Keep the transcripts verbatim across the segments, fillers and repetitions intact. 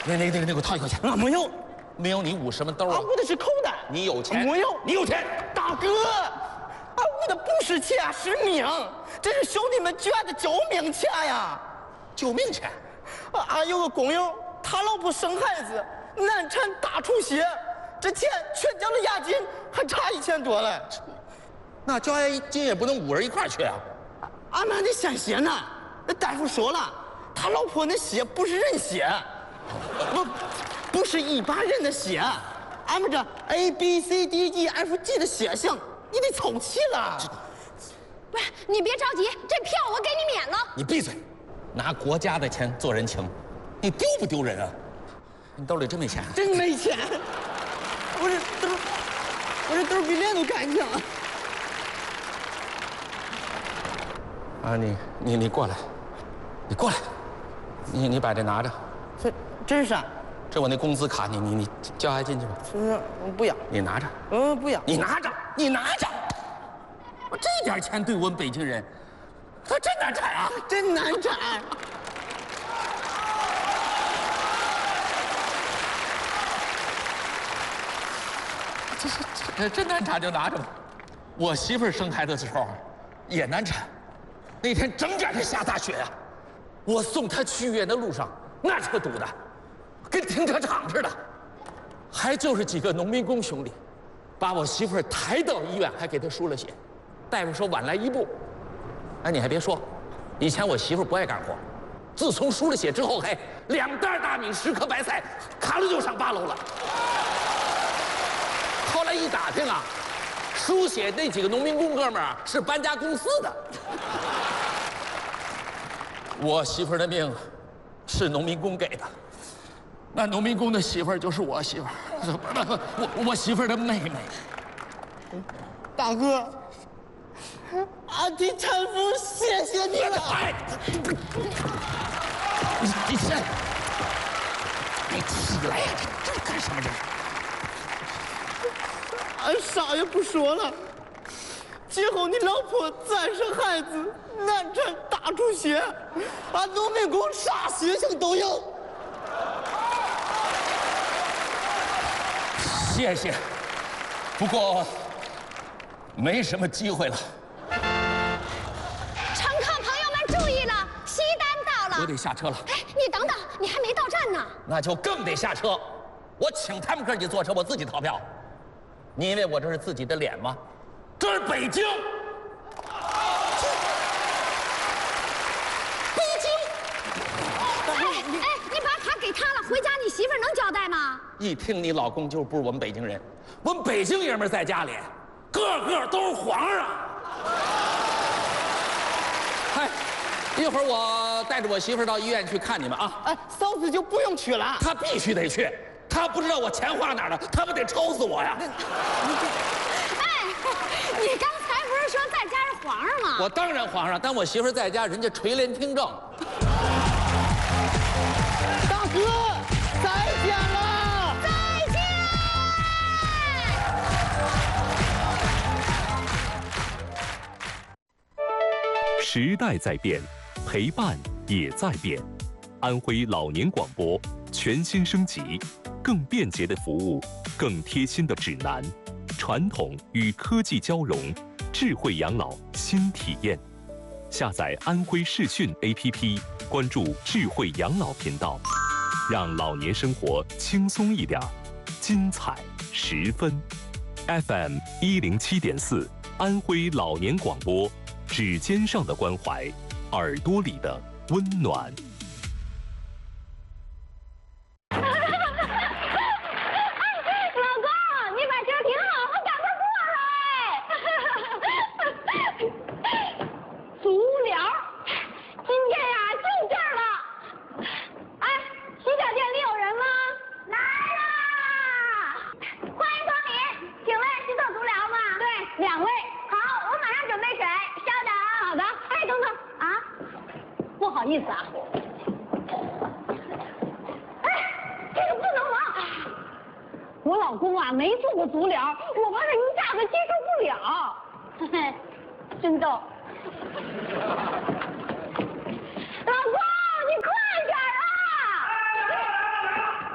那那那个那给我掏一块钱。 俺没有， 没有你捂什么兜啊？ 我的是口袋。 你有钱？ 没有， 你有钱。 大哥，啊，我的不是钱，是命，这是兄弟们捐的救命钱呀！ 救命钱？ 啊，俺有个工友，他老婆生孩子，难产大出血，这钱全交了押金，还差一千多嘞。 那交押金也不能五人一块儿去啊。 俺们还得献血呢。那大夫说了，他老婆那血不是人血，不，不是一般人的血。俺们这 A B C D E F G 的血型，你得凑齐了。 喂，你别着急，这票我给你免了。 你闭嘴！拿国家的钱做人情，你丢不丢人啊？你兜里真没钱？ 真没钱。我这兜，我这兜比脸都干净。 啊，你你你过来，你过来，你你把这拿着。 这这是啥？ 这我那工资卡，你你你交押进去吧。 不是，我不要。 你拿着。 嗯，不要。 你拿着，你拿着。我这点钱对我们北京人，可真难产啊！ 真难产。 这是这真难产就拿着吧。我媳妇儿生孩子的时候也难产，那天整点的下大雪呀、啊，我送她去医院的路上，那车堵的跟停车场似的，还就是几个农民工兄弟，把我媳妇儿抬到医院，还给她输了血。大夫说晚来一步。哎，你还别说，以前我媳妇儿不爱干活，自从输了血之后，嘿，两袋大米，十颗白菜，卡了就上八楼了。后来一打听啊，输血那几个农民工哥们儿啊，是搬家公司的。我媳妇儿的命是农民工给的，那农民工的媳妇儿就是我媳妇儿，我我媳妇儿的妹妹。 大哥，阿弟产妇，谢谢你了。 哎，你你先，你起来呀！这这干什么这是？ 俺啥也不说了。今后你老婆再生孩子，难产大出血，俺农民工啥血型都有。 谢谢，不过没什么机会了。 乘客朋友们注意了，西单到了。 我得下车了。 哎，你等等，你还没到站呢。 那就更得下车。我请他们哥几坐车，我自己逃票。你以为我这是自己的脸吗？这是北京。北京。 哎哎，你把卡给他了，回家你媳妇儿能交代吗？ 一听你老公就不是我们北京人，我们北京爷们在家里，个个都是皇上。哎，一会儿我带着我媳妇儿到医院去看你们啊。 哎，嫂子就不用去了。 她必须得去，她不知道我钱花哪儿了，她不得抽死我呀！ 哎，你刚才不是说在家是皇上吗？ 我当然皇上，但我媳妇儿在家，人家垂帘听政。 大哥，再见了。 再见。 时代在变，陪伴也在变。安徽老年广播全新升级，更便捷的服务，更贴心的指南，传统与科技交融，智慧养老新体验。下载安徽视讯 A P P， 关注智慧养老频道，让老年生活轻松一点，精彩十分。F M 一零七点四，安徽老年广播，指尖上的关怀，耳朵里的温暖。 意思啊！哎，这个不能忘。我老公啊没做过足疗，我怕他一下子接受不了。嘿嘿，真逗。老公，你快点啊！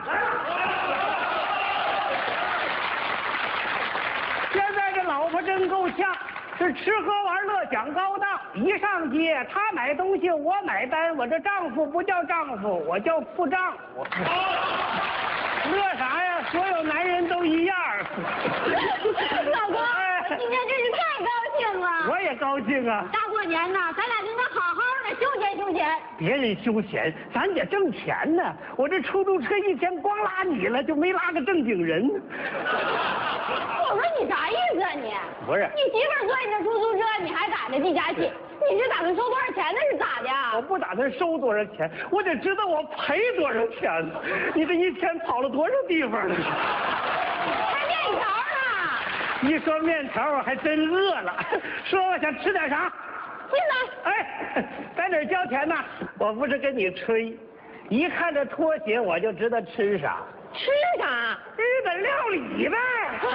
真够呛，是吃喝玩乐讲高档。一上街，他买东西我买单，我这丈夫不叫丈夫，我叫副丈夫。乐啥呀？所有男人都一样。 老公，我今天真是太高兴了。 我也高兴啊！ 大过年呢，咱俩就能好好的休闲休闲。 别人休闲，咱得挣钱呢。我这出租车一天光拉你了，就没拉个正经人。 我说你啥意思啊你？ 不是， 你媳妇坐你这出租车，你还赶着计价器，你是打算收多少钱？那是咋的？ 我不打算收多少钱，我得知道我赔多少钱。你这一天跑了多少地方了？ 还面条呢。 一说面条，我还真饿了。说我想吃点啥？ 进来。 哎，在哪儿交钱呢？我不是跟你吹，一看这拖鞋我就知道吃啥。 吃啥？ 日本料理呗。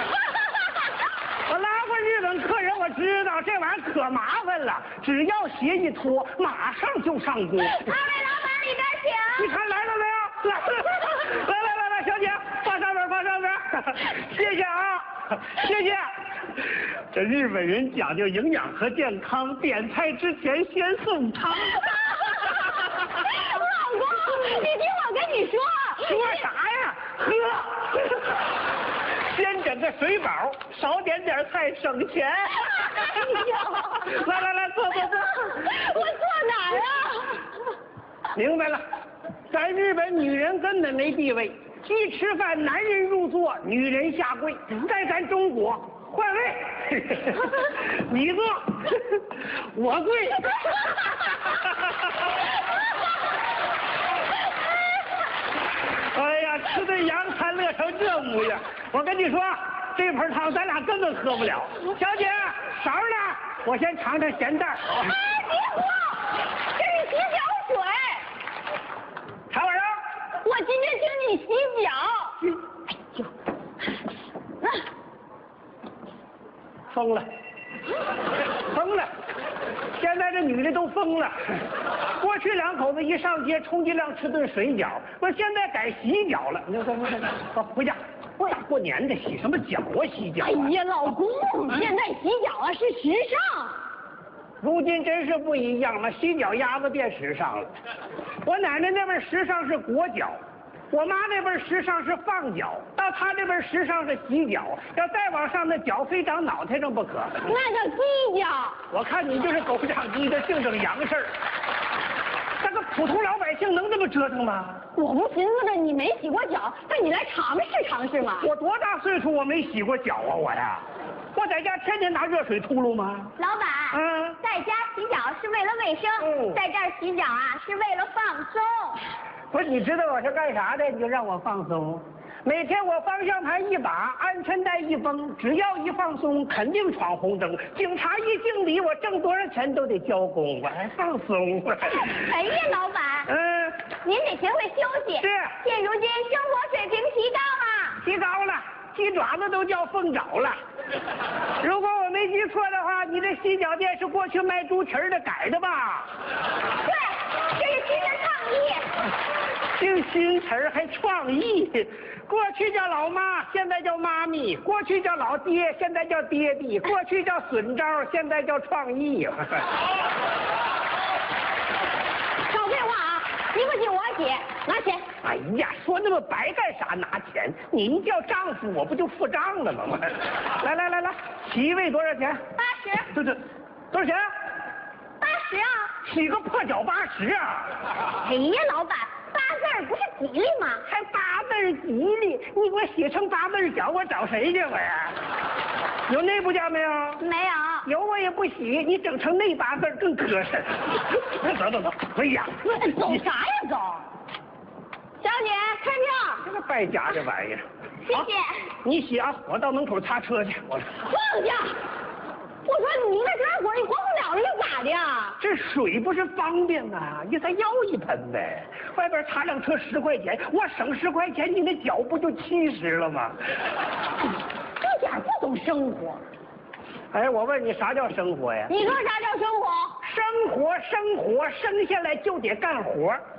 我拉过日本客人，我知道这玩意儿可麻烦了，只要鞋一脱，马上就上锅。 二位老板里边请。 你看来了没有？来来来来来，小姐，放上面，放上面。谢谢啊，谢谢。这日本人讲究营养和健康，点菜之前先送汤。 老公，你听我跟你说。 说啥呀？喝。先整个水饱，少点点菜省钱。 哎呦！ 来来来，坐坐坐。 我坐哪儿啊？ 明白了，在日本女人根本没地位，一吃饭男人入座，女人下跪。在咱中国换位，你坐，我跪。哎呀，吃顿洋餐乐成这模样！我跟你说，这盆汤咱俩根本喝不了。小姐，勺呢？我先尝尝咸淡。 哎，别喝，这是洗脚水。 啥玩意儿？ 我今天请你洗脚。哎呀， 疯了，疯了！现在这女的都疯了。过去两口子一上街，充其量吃顿水饺，我现在改洗脚了。你说，走回家。大过年的洗什么脚啊？洗脚、啊！ 哎呀，老公，现在洗脚啊是时尚。 如今真是不一样了，洗脚丫子变时尚了。我奶奶那边时尚是裹脚，我妈那边时尚是放脚，到她这边时尚是洗脚，要再往上，那脚非长脑袋上不可。 那叫鸡脚。 我看你就是狗长鸡的，净整洋事儿。那个普通老百姓能这么折腾吗？ 我不寻思着你没洗过脚，那你来尝试尝试嘛。 我多大岁数，我没洗过脚啊，我呀。我在家天天拿热水秃噜吗？ 老板， 嗯， 在家洗脚是为了卫生， 嗯、 在这儿洗脚啊是为了放松。 不是，你知道我是干啥的？你就让我放松。每天我方向盘一把，安全带一绷，只要一放松，肯定闯红灯。警察一敬礼，我挣多少钱都得交工，我还放松。 哎呀，老板， 嗯， 您得学会休息。 是。 现如今生活水平提高了， 提高了，鸡爪子都叫凤爪了。如果我没记错的话，你这洗脚店是过去卖猪蹄儿的改的吧？ 对，这是新的创意。 姓新词儿还创意，过去叫老妈，现在叫妈咪；过去叫老爹，现在叫爹地；过去叫损招，现在叫创意。 少废话啊！你不洗我洗，拿钱。 哎呀，说那么白干啥？拿钱？你一叫丈夫，我不就付账了吗？来来来来，洗一位多少钱？ 八十。 这这，多少钱？ 八十啊！ 洗个破脚八十啊！ 哎呀，老板，八字儿不是吉利吗？ 还八字吉利？你给我洗成八字脚，我找谁去我呀？有内部价没有？ 没有。 有我也不洗，你整成内八字更磕碜。走走走，回家。 走啥呀走？小姐，开票。 这个败家这玩意儿。 谢谢。 你洗啊，我到门口擦车去。我放下！我说你在这儿会儿，你活不了了，又咋的呀？ 这水不是方便啊，你再要一盆呗。外边擦辆车十块钱，我省十块钱，你那脚不就七十了吗？ 一点不懂生活。 哎，我问你，啥叫生活呀？ 你说啥叫生活？ 生活，生活，生下来就得干活。